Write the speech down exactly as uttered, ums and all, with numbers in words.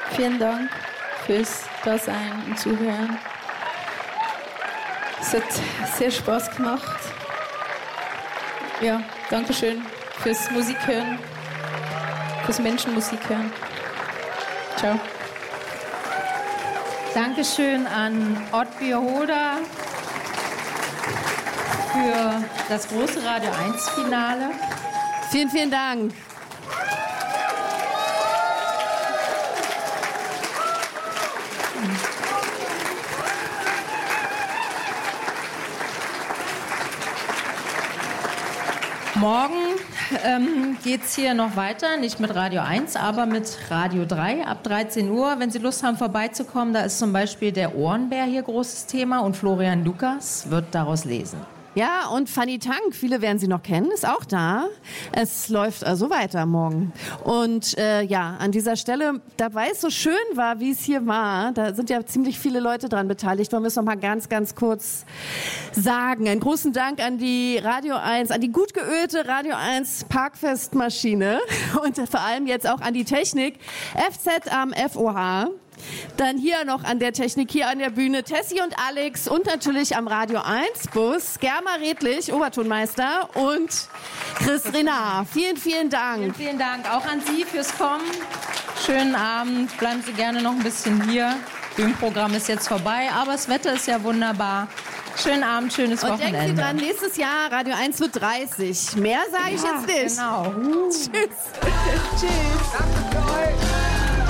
Vielen Dank fürs Dasein und Zuhören. Es hat sehr Spaß gemacht. Ja, danke schön fürs Musik hören, fürs Menschenmusik hören. Ciao. Dankeschön an Ottbier Hoda für das große Radio eins Finale. Vielen, vielen Dank. Morgen ähm, geht es hier noch weiter, nicht mit Radio eins, aber mit Radio drei ab dreizehn Uhr. Wenn Sie Lust haben, vorbeizukommen, da ist zum Beispiel der Ohrenbär hier großes Thema und Florian Lukas wird daraus lesen. Ja, und Fanny Tank, viele werden sie noch kennen, ist auch da. Es läuft also weiter morgen. Und äh, ja, an dieser Stelle, da weil es so schön war, wie es hier war, da sind ja ziemlich viele Leute dran beteiligt, wollen wir es noch mal ganz, ganz kurz sagen. Einen großen Dank an die Radio eins, an die gut geölte Radio eins Parkfestmaschine und vor allem jetzt auch an die Technik, F Z am F O H. Dann hier noch an der Technik, hier an der Bühne, Tessie und Alex und natürlich am Radio eins Bus, Germa Redlich, Obertonmeister und Chris Renard. Vielen, vielen Dank. Vielen, vielen Dank auch an Sie fürs Kommen. Schönen Abend, bleiben Sie gerne noch ein bisschen hier. Das Bühnenprogramm ist jetzt vorbei, aber das Wetter ist ja wunderbar. Schönen Abend, schönes und Wochenende. Und denken Sie dran, nächstes Jahr Radio eins wird dreißig. Mehr sage ich ja, jetzt nicht. Genau. Uh. Tschüss. Tschüss. Danke für euch.